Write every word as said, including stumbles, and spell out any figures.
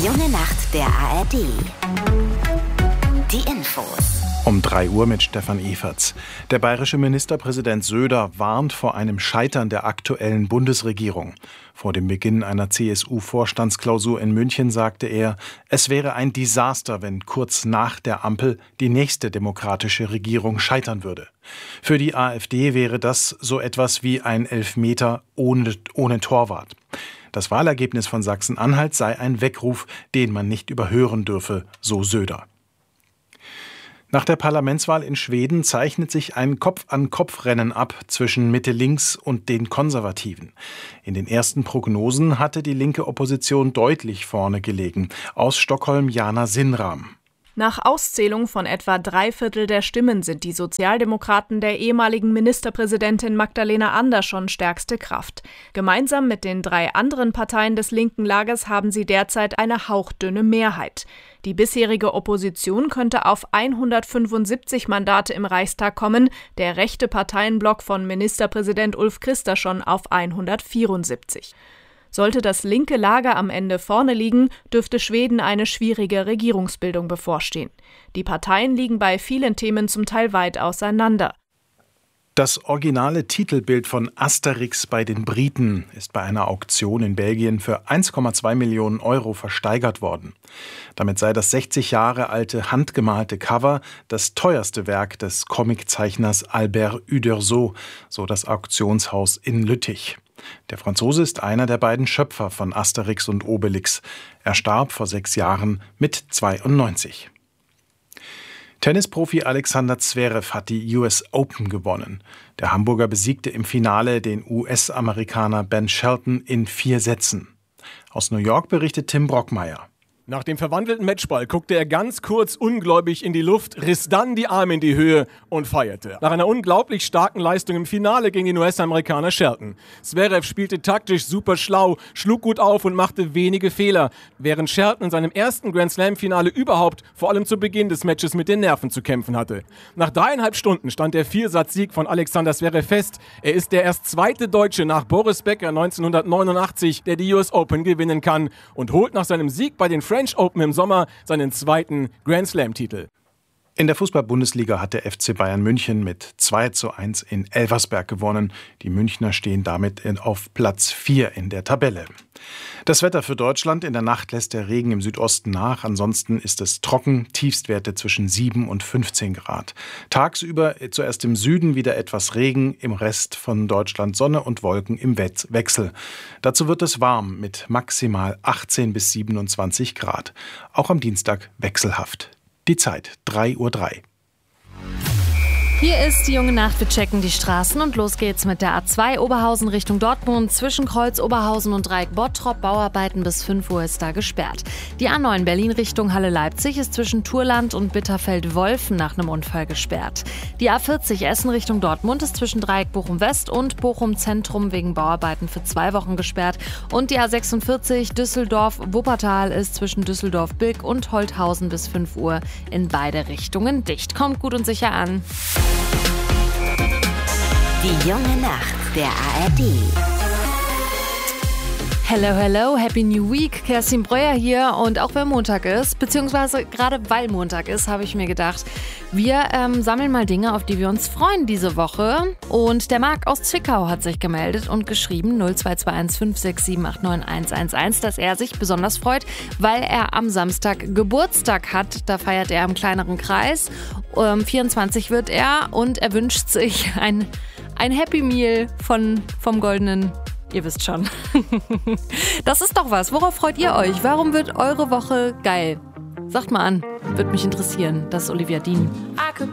Die junge Nacht der A R D. Die Infos. Um drei Uhr mit Stefan Everts. Der bayerische Ministerpräsident Söder warnt vor einem Scheitern der aktuellen Bundesregierung. Vor dem Beginn einer C S U-Vorstandsklausur in München sagte er, es wäre ein Desaster, wenn kurz nach der Ampel die nächste demokratische Regierung scheitern würde. Für die AfD wäre das so etwas wie ein Elfmeter ohne, ohne Torwart. Das Wahlergebnis von Sachsen-Anhalt sei ein Weckruf, den man nicht überhören dürfe, so Söder. Nach der Parlamentswahl in Schweden zeichnet sich ein Kopf-an-Kopf-Rennen ab zwischen Mitte-Links und den Konservativen. In den ersten Prognosen hatte die linke Opposition deutlich vorne gelegen. Aus Stockholm Jana Sinnram. Nach Auszählung von etwa drei Viertel der Stimmen sind die Sozialdemokraten der ehemaligen Ministerpräsidentin Magdalena Andersson stärkste Kraft. Gemeinsam mit den drei anderen Parteien des linken Lagers haben sie derzeit eine hauchdünne Mehrheit. Die bisherige Opposition könnte auf hundertfünfundsiebzig Mandate im Reichstag kommen, der rechte Parteienblock von Ministerpräsident Ulf Kristersson auf hundertvierundsiebzig. Sollte das linke Lager am Ende vorne liegen, dürfte Schweden eine schwierige Regierungsbildung bevorstehen. Die Parteien liegen bei vielen Themen zum Teil weit auseinander. Das originale Titelbild von Asterix bei den Briten ist bei einer Auktion in Belgien für eins Komma zwei Millionen Euro versteigert worden. Damit sei das sechzig Jahre alte handgemalte Cover das teuerste Werk des Comiczeichners Albert Uderzo, so das Auktionshaus in Lüttich. Der Franzose ist einer der beiden Schöpfer von Asterix und Obelix. Er starb vor sechs Jahren mit zweiundneunzig. Tennisprofi Alexander Zverev hat die U S Open gewonnen. Der Hamburger besiegte im Finale den U S-Amerikaner Ben Shelton in vier Sätzen. Aus New York berichtet Tim Brockmeier. Nach dem verwandelten Matchball guckte er ganz kurz ungläubig in die Luft, riss dann die Arme in die Höhe und feierte. Nach einer unglaublich starken Leistung im Finale gegen den U S-Amerikaner Shelton. Zverev spielte taktisch super schlau, schlug gut auf und machte wenige Fehler, während Shelton in seinem ersten Grand-Slam-Finale überhaupt vor allem zu Beginn des Matches mit den Nerven zu kämpfen hatte. Nach dreieinhalb Stunden stand der Viersatz-Sieg von Alexander Zverev fest. Er ist der erst zweite Deutsche nach Boris Becker neunzehnhundertneunundachtzig, der die U S Open gewinnen kann und holt nach seinem Sieg bei den French Open im Sommer seinen zweiten Grand-Slam-Titel. In der Fußball-Bundesliga hat der F C Bayern München mit zwei zu eins in Elversberg gewonnen. Die Münchner stehen damit auf Platz vier in der Tabelle. Das Wetter für Deutschland: In der Nacht lässt der Regen im Südosten nach. Ansonsten ist es trocken, Tiefstwerte zwischen sieben und fünfzehn Grad. Tagsüber zuerst im Süden wieder etwas Regen, im Rest von Deutschland Sonne und Wolken im Wechsel. Dazu wird es warm mit maximal achtzehn bis siebenundzwanzig Grad. Auch am Dienstag wechselhaft. Die Zeit drei Uhr drei. Hier ist die junge Nacht. Wir checken die Straßen und los geht's mit der A zwei Oberhausen Richtung Dortmund. Zwischen Kreuz Oberhausen und Dreieck Bottrop Bauarbeiten bis fünf Uhr ist da gesperrt. Die A neun Berlin Richtung Halle Leipzig ist zwischen Turland und Bitterfeld-Wolfen nach einem Unfall gesperrt. Die A vierzig Essen Richtung Dortmund ist zwischen Dreieck Bochum West und Bochum Zentrum wegen Bauarbeiten für zwei Wochen gesperrt. Und die A sechsundvierzig Düsseldorf Wuppertal ist zwischen Düsseldorf-Bilk und Holthausen bis fünf Uhr in beide Richtungen dicht. Kommt gut und sicher an. Die junge Nacht der A R D. Hello, hello, Happy New Week. Kerstin Breuer hier und auch wenn Montag ist, beziehungsweise gerade weil Montag ist, habe ich mir gedacht, wir ähm, sammeln mal Dinge, auf die wir uns freuen diese Woche. Und der Marc aus Zwickau hat sich gemeldet und geschrieben null zwei zwei eins fünf sechs sieben acht neun eins eins eins, dass er sich besonders freut, weil er am Samstag Geburtstag hat. Da feiert er im kleineren Kreis. Ähm, vierundzwanzig wird er und er wünscht sich ein, ein Happy Meal von, vom Goldenen. Ihr wisst schon. Das ist doch was. Worauf freut ihr euch? Warum wird eure Woche geil? Sagt mal an. Würde mich interessieren. Das ist Olivia Dean.